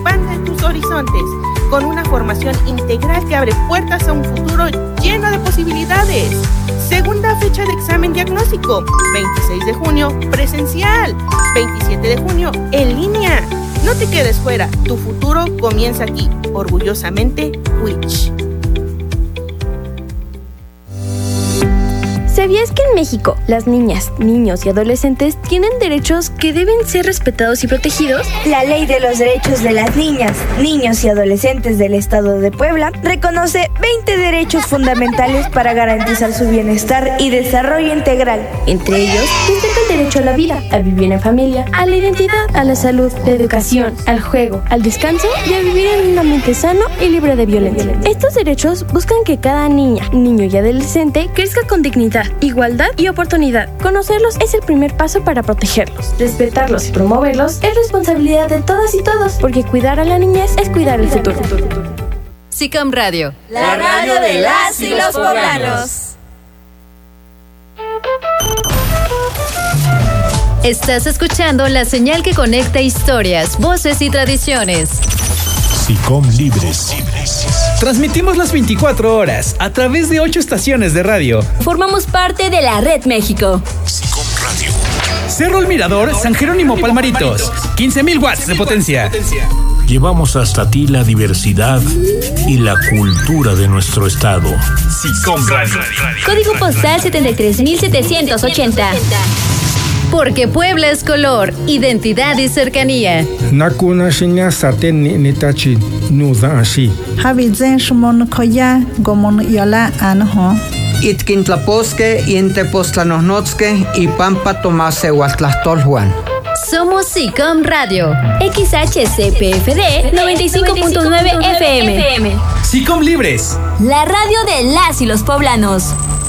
expande tus horizontes con una formación integral que abre puertas a un futuro lleno de posibilidades. Segunda fecha de examen diagnóstico, 26 de junio, presencial, 27 de junio, en línea. No te quedes fuera, tu futuro comienza aquí. Orgullosamente, Witch. ¿Sabías que en México las niñas, niños y adolescentes tienen derechos que deben ser respetados y protegidos? La Ley de los Derechos de las Niñas, Niños y Adolescentes del Estado de Puebla reconoce 20 derechos fundamentales para garantizar su bienestar y desarrollo integral. Entre ellos, destaca el derecho a la vida, a vivir en familia, a la identidad, a la salud, la educación, al juego, al descanso y a vivir en un ambiente sano y libre de violencia. Estos derechos buscan que cada niña, niño y adolescente crezca con dignidad, igualdad y oportunidad. Conocerlos es el primer paso para protegerlos. Respetarlos y promoverlos es responsabilidad de todas y todos, porque cuidar a la niñez es cuidar el futuro. SICOM Radio, la radio de las y los poblanos. Estás escuchando la señal que conecta historias, voces y tradiciones. SICOM Libres. Transmitimos las 24 horas a través de 8 estaciones de radio. Formamos parte de la Red México. SICOM Radio. Cerro El Mirador, San Jerónimo Palmaritos. 15,000 watts de potencia. Llevamos hasta ti la diversidad y la cultura de nuestro estado. SICOM Radio. Código postal 73,780. Porque Puebla es color, identidad y cercanía. Nakuna shinya saten nitachi nuza ashi. Habizen shmon koya gomon yola anho. Itkintlaposque intepostlanosnotzque y pampa tomase huatlastolhuan. Somos SICOM Radio. XHCPFD 95.9 FM. SICOM Libres. La radio de las y los poblanos.